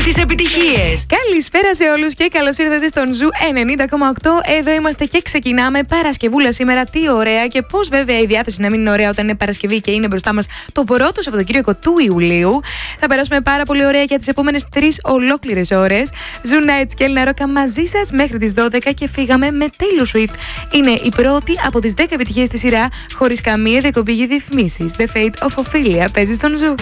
τις επιτυχίες. Καλησπέρα σε όλους και καλώς ήρθατε στον Ζου 90,8. Εδώ είμαστε και ξεκινάμε Παρασκευούλα σήμερα. Τι ωραία, και πώς βέβαια η διάθεση να μην είναι ωραία όταν είναι Παρασκευή και είναι μπροστά μας το πρώτο Σαββατοκύριακο του Ιουλίου. Θα περάσουμε πάρα πολύ ωραία για τις επόμενες 3 ολόκληρες ώρες. Ζου Nights και Έλληνα Ρόκα μαζί σας μέχρι τις 12 και φύγαμε με Taylor Swift. Είναι η πρώτη από τις 10 επιτυχίες στη σειρά, χωρίς καμία διακοπή για διαφημίσεις. The Fate of Ophelia παίζει στον Ζου.